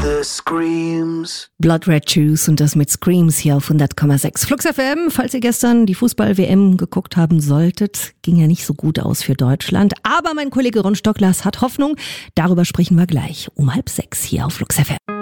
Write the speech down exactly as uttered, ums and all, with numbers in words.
The Screams. Blood Red Shoes und das mit Screams hier auf hundert Komma sechs. Flux F M, falls ihr gestern die Fußball-W M geguckt haben solltet, ging ja nicht so gut aus für Deutschland. Aber mein Kollege Ron Stocklas hat Hoffnung. Darüber sprechen wir gleich um halb sechs hier auf Flux F M.